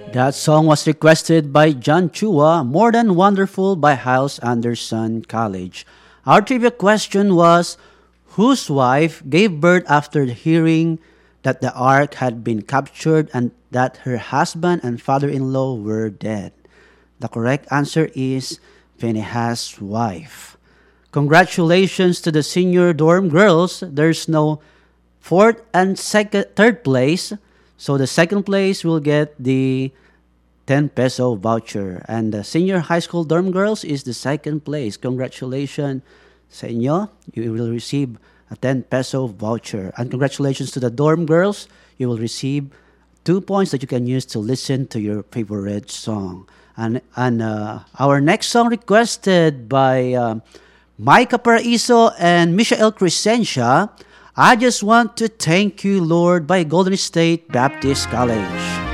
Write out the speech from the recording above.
That song was requested by John Chua, More Than Wonderful by Hyles Anderson College. Our trivia question was, whose wife gave birth after hearing that the ark had been captured and that her husband and father-in-law were dead? The correct answer is Phinehas' wife. Congratulations to the senior dorm girls. There's no fourth and third place. So the second place will get the 10 peso voucher. And the senior high school dorm girls is the second place. Congratulations sa inyo. You will receive a 10 peso voucher. And congratulations to the dorm girls. You will receive 2 points that you can use to listen to your favorite song. And our next song requested by Micah Paraiso and Michael Crescencia, I Just Want to Thank You, Lord, by Golden State Baptist College.